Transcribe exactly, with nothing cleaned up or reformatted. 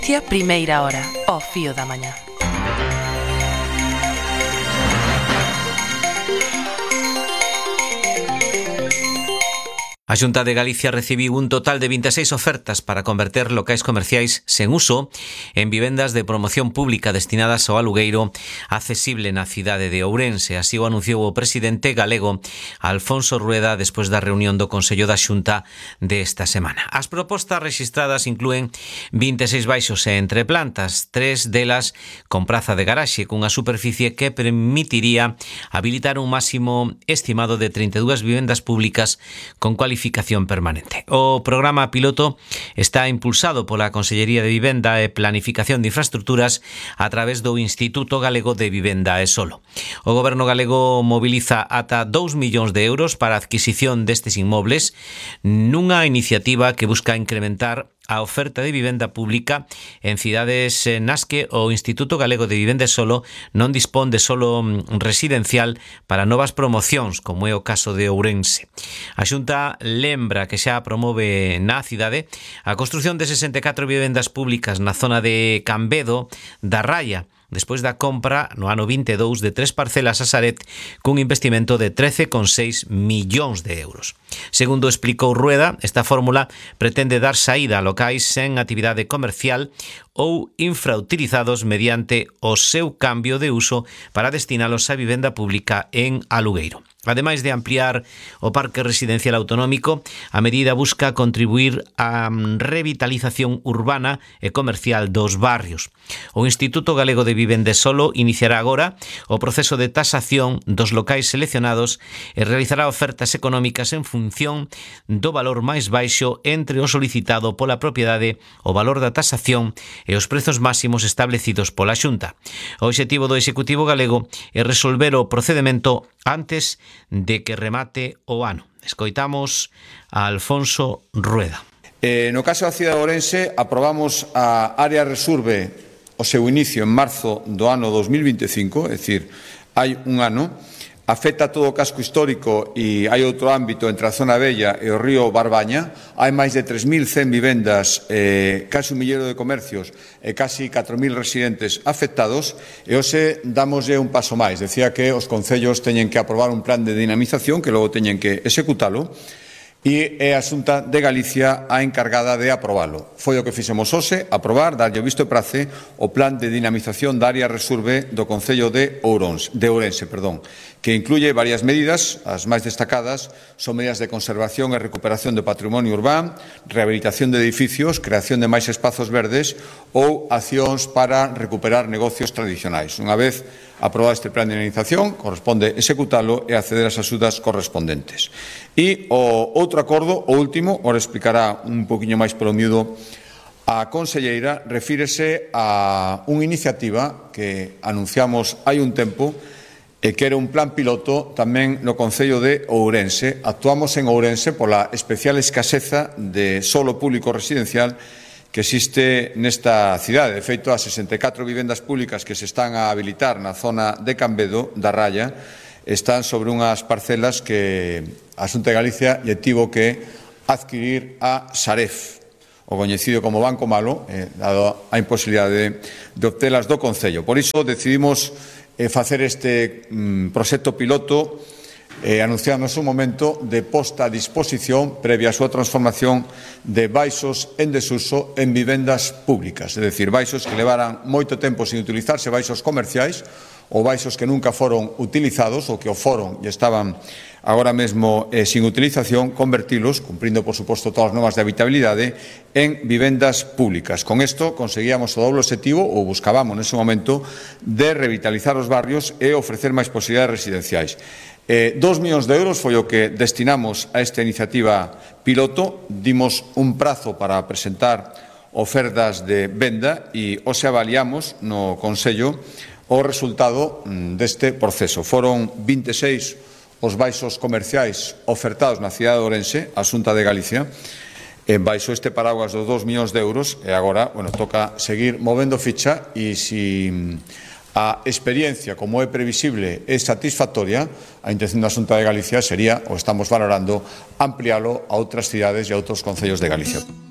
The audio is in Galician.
Primeira hora, ao fío da mañá. A Xunta de Galicia recibiu un total de vinte e seis ofertas para converter locais comerciais sen uso en vivendas de promoción pública destinadas ao alugueiro accesible na cidade de Ourense. Así o anunciou o presidente galego Alfonso Rueda despois da reunión do Consello da Xunta desta semana. As propostas rexistradas inclúen vinte e seis baixos e entreplantas, tres delas con praza de garaxe, cunha superficie que permitiría habilitar un máximo estimado de trinta e dúas vivendas públicas con cualificación permanente. O programa piloto está impulsado pola Consellería de Vivenda e Planificación de Infraestructuras a través do Instituto Galego de Vivenda e Solo. O Goberno galego moviliza ata dous millóns de euros para a adquisición destes inmobles nunha iniciativa que busca incrementar a oferta de vivenda pública en cidades nas que o Instituto Galego de Vivenda e Solo non dispón de solo residencial para novas promocións, como é o caso de Ourense. A Xunta lembra que xa promove na cidade a construción de sesenta e catro vivendas públicas na zona de Cambedo da Raya, despois da compra no ano vinte e dous de tres parcelas a Saret cun investimento de trece coma seis millóns de euros. Segundo explicou Rueda, esta fórmula pretende dar saída a locais sen actividade comercial ou infrautilizados mediante o seu cambio de uso para destinalos a vivenda pública en alugueiro. Ademais de ampliar o parque residencial autonómico, a medida busca contribuir á revitalización urbana e comercial dos barrios. O Instituto Galego de Vivenda e Solo iniciará agora o proceso de tasación dos locais seleccionados e realizará ofertas económicas en función do valor máis baixo entre o solicitado pola propiedade, o valor da tasación e os prezos máximos establecidos pola Xunta. O obxectivo do Executivo galego é resolver o procedemento antes de que remate o ano. Escoitamos a Alfonso Rueda. Eh, no caso da cidade de Ourense, aprobamos a área Resurbe o seu inicio en marzo do ano dos mil vinte e cinco, é dicir, hai un ano. Afecta todo o casco histórico e hai outro ámbito entre a zona vella e o río Barbaña. Hai máis de tres mil cen vivendas, eh, casi un millero de comercios e casi catro mil residentes afectados, e hoxe damoslle un paso máis. Decía que os concellos teñen que aprobar un plan de dinamización que logo teñen que executalo, e é a Xunta de Galicia a encargada de aprobalo. Foi o que fixemos hoxe, aprobar, darlle o visto e prace o plan de dinamización da área Resurbe do Concello de Ourense, de Ourense, perdón, que incluye varias medidas. As máis destacadas son medidas de conservación e recuperación do patrimonio urbán, rehabilitación de edificios, creación de máis espazos verdes ou accións para recuperar negocios tradicionais. Unha vez aprobado este plan de dinamización, corresponde executalo e acceder ás axudas correspondentes. E o outro acordo, o último, ora explicará un poquinho máis polo miúdo a conselleira, refírese a unha iniciativa que anunciamos hai un tempo e que era un plan piloto tamén no Concello de Ourense. Actuamos en Ourense pola especial escaseza de solo público residencial que existe nesta cidade. De feito, as sesenta e catro vivendas públicas que se están a habilitar na zona de Cambedo da Raya están sobre unhas parcelas que a Xunta de Galicia lle tivo que adquirir a Saref, o coñecido como Banco Malo, eh, dado a imposibilidade de, de obtelas do Concello. Por iso decidimos eh, facer este mm, proxecto piloto eh, anunciamos un momento de posta a disposición previa a súa transformación de baixos en desuso en vivendas públicas, é dicir, baixos que levaran moito tempo sin utilizarse, baixos comerciais ou baixos que nunca foron utilizados ou que o foron e estaban agora mesmo eh, sin utilización, convertilos, cumprindo por suposto todas as normas de habitabilidade, en vivendas públicas. Con isto conseguíamos o doble objetivo, ou buscábamos nese momento, de revitalizar os barrios e ofrecer máis posibilidades residenciais. Eh, dos millóns de euros foi o que destinamos a esta iniciativa piloto. Dimos un prazo para presentar ofertas de venda e hoxe avaliamos no Consello o resultado deste proceso. Foron vinte e seis os baixos comerciais ofertados na cidade de Ourense, a Xunta de Galicia, e baixo este paraguas dos dos millóns de euros, e agora, bueno, toca seguir movendo ficha, e se a experiencia, como é previsible, é satisfactoria, a intención da Xunta de Galicia sería, ou estamos valorando, ampliálo a outras cidades e a outros concellos de Galicia.